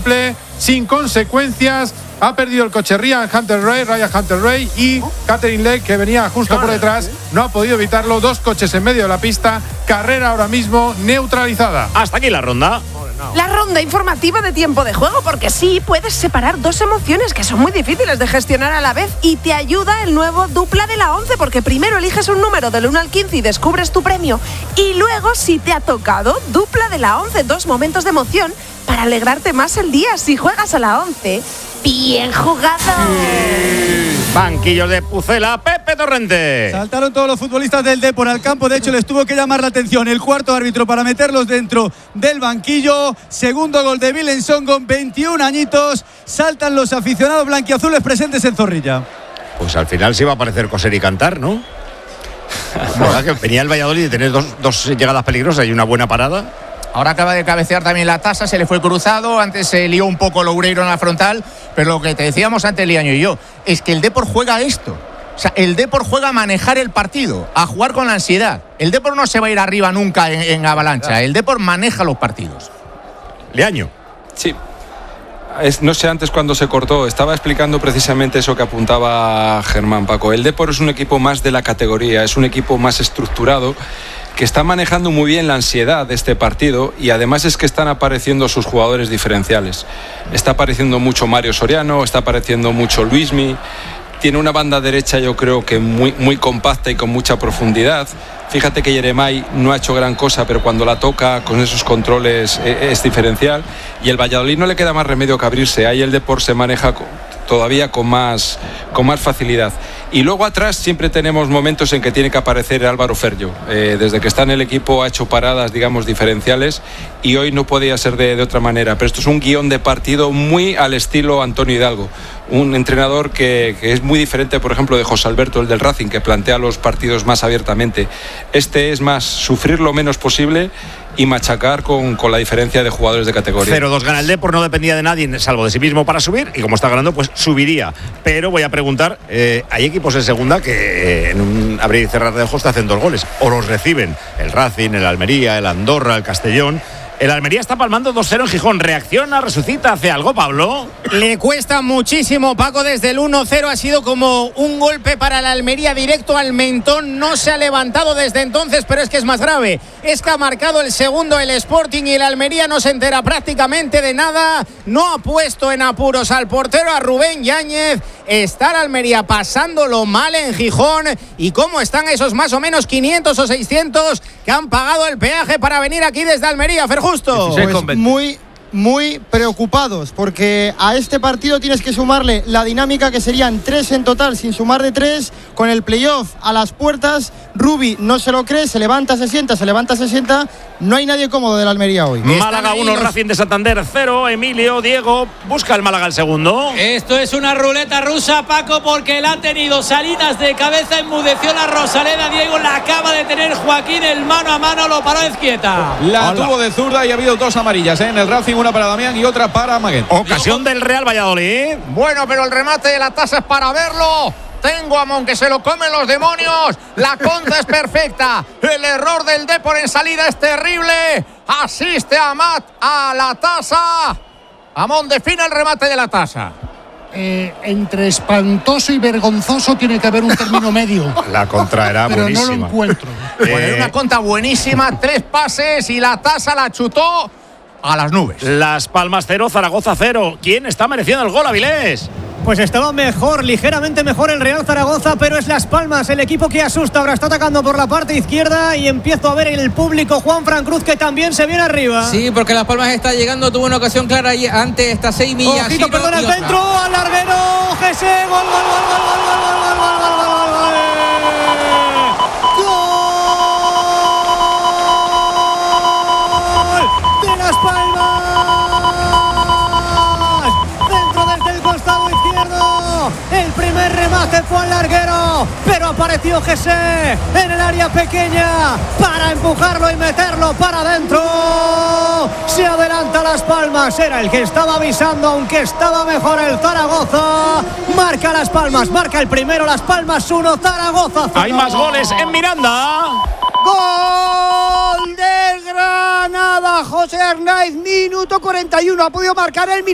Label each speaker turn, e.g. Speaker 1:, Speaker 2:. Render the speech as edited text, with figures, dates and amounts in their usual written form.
Speaker 1: triple, sin consecuencias. Ha perdido el coche Ryan Hunter Ray y Catherine Legg, que venía justo por detrás, no ha podido evitarlo. 2 coches en medio de la pista. Carrera ahora mismo neutralizada.
Speaker 2: Hasta aquí la ronda.
Speaker 3: La ronda informativa de tiempo de juego, porque sí, puedes separar 2 emociones que son muy difíciles de gestionar a la vez y te ayuda el nuevo Dupla de la 11, porque primero eliges un número del 1 al 15 y descubres tu premio, y luego, si te ha tocado, Dupla de la 11, 2 momentos de emoción para alegrarte más el día. Si juegas a la 11, ¡bien jugado!
Speaker 2: Banquillos de Pucela, Pepe Torrente.
Speaker 4: Saltaron todos los futbolistas del Depor al campo. De hecho, les tuvo que llamar la atención el cuarto árbitro para meterlos dentro del banquillo. Segundo gol de Vilenson con 21 añitos. Saltan los aficionados blanquiazules presentes en Zorrilla.
Speaker 2: Pues al final se iba a aparecer coser y cantar, ¿no? Que venía el Valladolid y tener dos llegadas peligrosas y una buena parada.
Speaker 5: Ahora acaba de cabecear también la Tasa, se le fue cruzado, antes se lió un poco Loureiro en la frontal, pero lo que te decíamos antes, Liaño y yo, es que el Depor juega esto. O sea, el Depor juega a manejar el partido, a jugar con la ansiedad. El Depor no se va a ir arriba nunca en avalancha, el Depor maneja los partidos.
Speaker 2: Liaño.
Speaker 6: Sí. No sé antes cuándo se cortó, estaba explicando precisamente eso que apuntaba Germán, Paco. El Depor es un equipo más de la categoría, es un equipo más estructurado, que está manejando muy bien la ansiedad de este partido, y además es que están apareciendo sus jugadores diferenciales. Está apareciendo mucho Mario Soriano, está apareciendo mucho Luismi. Tiene una banda derecha, yo creo que muy compacta y con mucha profundidad. Fíjate que Yeremay no ha hecho gran cosa, pero cuando la toca con esos controles es diferencial. Y el Valladolid no le queda más remedio que abrirse. Ahí el Depor se maneja todavía con más facilidad. Y luego atrás siempre tenemos momentos en que tiene que aparecer Álvaro Ferllo. Desde que está en el equipo ha hecho paradas, digamos, diferenciales, y hoy no podía ser de otra manera. Pero esto es un guión de partido muy al estilo Antonio Hidalgo, un entrenador que es muy diferente, por ejemplo, de José Alberto, el del Racing, que plantea los partidos más abiertamente. Este es más sufrir lo menos posible y machacar con la diferencia de jugadores de categoría.
Speaker 2: 0-2 gana el Depor, no dependía de nadie salvo de sí mismo para subir, y como está ganando, pues subiría. Pero voy a preguntar, hay equipos en segunda que en un abrir y cerrar de ojos te hacen 2 goles, o los reciben el Racing, el Almería, el Andorra, el Castellón. El Almería está palmando 2-0 en Gijón. ¿Reacciona, resucita, hace algo, Pablo?
Speaker 7: Le cuesta muchísimo, Paco. Desde el 1-0 ha sido como un golpe para el Almería directo al mentón. No se ha levantado desde entonces, pero es que es más grave. Es que ha marcado el segundo el Sporting y el Almería no se entera prácticamente de nada. No ha puesto en apuros al portero, a Rubén Yáñez. Está el Almería pasándolo mal en Gijón. ¿Y cómo están esos más o menos 500 o 600 que han pagado el peaje para venir aquí desde Almería, Ferjusto?
Speaker 8: Pues muy preocupados, porque a este partido tienes que sumarle la dinámica, que serían 3 en total, sin sumar de 3, con el playoff a las puertas. Rubi no se lo cree, se levanta, se sienta, no hay nadie cómodo del Almería hoy.
Speaker 2: Málaga 1, Racing de Santander 0. Emilio, Diego, busca el Málaga el segundo.
Speaker 9: Esto es una ruleta rusa, Paco, porque la ha tenido Salinas de cabeza, enmudeció la Rosaleda. Diego la acaba de tener Joaquín, el mano a mano lo paró Ezquieta.
Speaker 10: La tuvo de zurda y ha habido 2 amarillas en el Racing, una para Damián y otra para Maguén.
Speaker 2: Ocasión del Real Valladolid.
Speaker 5: Bueno, pero el remate de la Tasa es para verlo. Tengo a Mon, que se lo comen los demonios. La contra es perfecta. El error del Depor en salida es terrible. Asiste a Amat a la Tasa. Amón define el remate de la Tasa.
Speaker 11: Entre espantoso y vergonzoso tiene que haber un término medio.
Speaker 2: La contra era
Speaker 11: pero
Speaker 2: buenísima.
Speaker 11: No lo encuentro.
Speaker 5: Bueno, era una contra buenísima. 3 pases y la Tasa la chutó a las nubes.
Speaker 2: Las Palmas 0, Zaragoza 0. ¿Quién está mereciendo el gol, Avilés?
Speaker 12: Pues estaba mejor, ligeramente mejor el Real Zaragoza, pero es Las Palmas el equipo que asusta. Ahora está atacando por la parte izquierda y empiezo a ver en el público Juanfran Cruz, que también se viene arriba.
Speaker 13: Sí, porque Las Palmas está llegando, tuvo una ocasión clara ahí ante esta 6 millas.
Speaker 12: Ojito, perdona, el centro al larguero, Jesse, gol. Remate fue al larguero, pero apareció Jesse en el área pequeña para empujarlo y meterlo para adentro. Se adelanta Las Palmas, era el que estaba avisando, aunque estaba mejor el Zaragoza. Marca Las Palmas, marca el primero Las Palmas 1, Zaragoza 0.
Speaker 2: Hay más goles en Miranda.
Speaker 12: Gol de Granada, José Arnaiz, minuto 41, ha podido marcar el